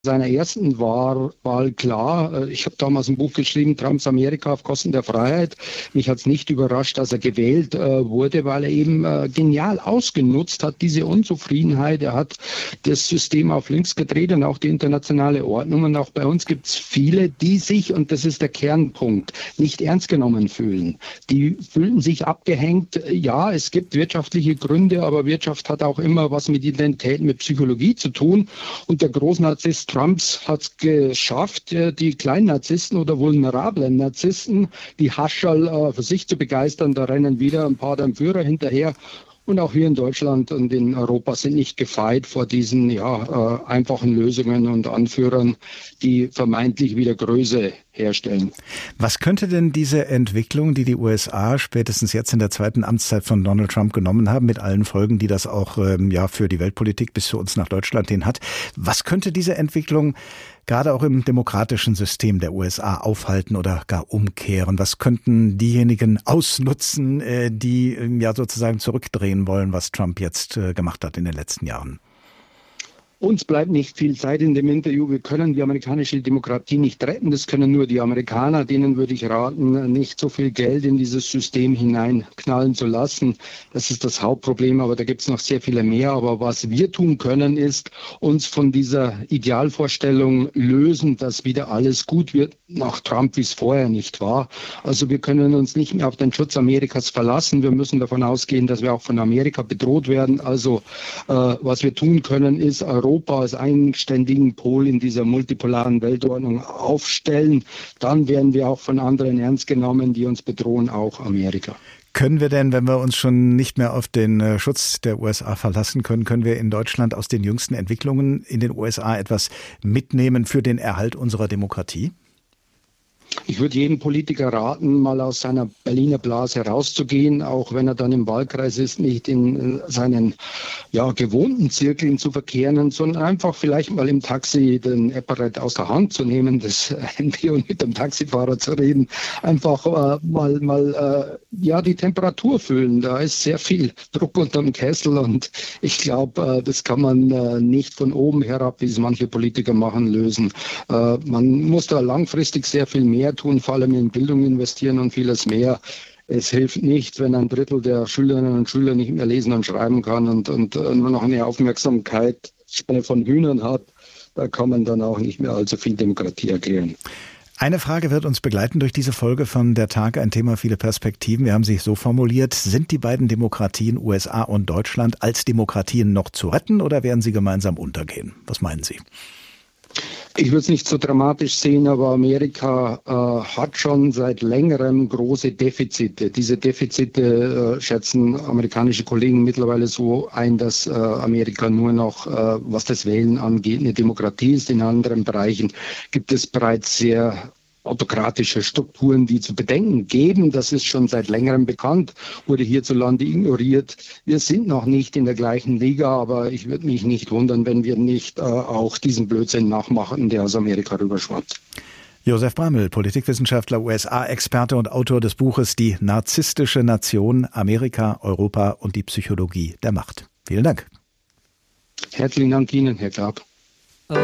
seiner ersten Wahl klar. Ich habe damals ein Buch geschrieben, Trumps Amerika auf Kosten der Freiheit. Mich hat es nicht überrascht, dass er gewählt wurde, weil er eben genial ausgenutzt hat, diese Unzufriedenheit. Er hat das System auf links gedreht und auch die internationale Ordnung. Und auch bei uns gibt es viele, die sich, und das ist der Kernpunkt, nicht ernst genommen fühlen. Die fühlen sich abgehängt. Ja, es gibt wirtschaftliche Gründe, aber Wirtschaft hat auch immer was mit Identität, mit Psychologie zu tun. Und der Großnarzisst Trumps hat es geschafft, die kleinen Narzissten oder vulnerablen Narzissten, die Hascherl für sich zu begeistern. Da rennen wieder ein paar dem Führer hinterher. Und auch wir in Deutschland und in Europa sind nicht gefeit vor diesen einfachen Lösungen und Anführern, die vermeintlich wieder Größe herstellen. Was könnte denn diese Entwicklung, die die USA spätestens jetzt in der zweiten Amtszeit von Donald Trump genommen haben, mit allen Folgen, die das auch für die Weltpolitik bis zu uns nach Deutschland hin hat, was könnte diese Entwicklung gerade auch im demokratischen System der USA aufhalten oder gar umkehren? Was könnten diejenigen ausnutzen, die sozusagen zurückdrehen wollen, was Trump jetzt gemacht hat in den letzten Jahren? Uns bleibt nicht viel Zeit in dem Interview. Wir können die amerikanische Demokratie nicht retten. Das können nur die Amerikaner. Denen würde ich raten, nicht so viel Geld in dieses System hineinknallen zu lassen. Das ist das Hauptproblem, aber da gibt es noch sehr viele mehr. Aber was wir tun können, ist uns von dieser Idealvorstellung lösen, dass wieder alles gut wird nach Trump, wie es vorher nicht war. Also wir können uns nicht mehr auf den Schutz Amerikas verlassen. Wir müssen davon ausgehen, dass wir auch von Amerika bedroht werden. Also was wir tun können, ist Europa als eigenständigen Pol in dieser multipolaren Weltordnung aufstellen. Dann werden wir auch von anderen ernst genommen, die uns bedrohen, auch Amerika. Können wir denn, wenn wir uns schon nicht mehr auf den Schutz der USA verlassen können, können wir in Deutschland aus den jüngsten Entwicklungen in den USA etwas mitnehmen für den Erhalt unserer Demokratie? Ich würde jedem Politiker raten, mal aus seiner Berliner Blase rauszugehen, auch wenn er dann im Wahlkreis ist, nicht in seinen gewohnten Zirkeln zu verkehren, sondern einfach vielleicht mal im Taxi den Apparat aus der Hand zu nehmen, das Handy und mit dem Taxifahrer zu reden, einfach die Temperatur fühlen. Da ist sehr viel Druck unterm Kessel und ich glaube, das kann man nicht von oben herab, wie es manche Politiker machen, lösen. Man muss da langfristig sehr viel mehr tun, vor allem in Bildung investieren und vieles mehr. Es hilft nicht, wenn ein Drittel der Schülerinnen und Schüler nicht mehr lesen und schreiben kann und nur noch eine Aufmerksamkeit von Hühnern hat. Da kann man dann auch nicht mehr allzu viel Demokratie erklären. Eine Frage wird uns begleiten durch diese Folge von Der Tag, ein Thema, viele Perspektiven. Wir haben sie so formuliert: Sind die beiden Demokratien USA und Deutschland als Demokratien noch zu retten oder werden sie gemeinsam untergehen? Was meinen Sie? Ich würde es nicht so dramatisch sehen, aber Amerika hat schon seit längerem große Defizite. Diese Defizite schätzen amerikanische Kollegen mittlerweile so ein, dass Amerika nur noch, was das Wählen angeht, eine Demokratie ist. In anderen Bereichen gibt es bereits sehr autokratische Strukturen, die zu bedenken geben. Das ist schon seit längerem bekannt, wurde hierzulande ignoriert. Wir sind noch nicht in der gleichen Liga, aber ich würde mich nicht wundern, wenn wir nicht auch diesen Blödsinn nachmachen, der aus Amerika rüberschwappt. Josef Bramel, Politikwissenschaftler, USA-Experte und Autor des Buches Die narzisstische Nation, Amerika, Europa und die Psychologie der Macht. Vielen Dank. Herzlichen Dank Ihnen, Herr Klapp.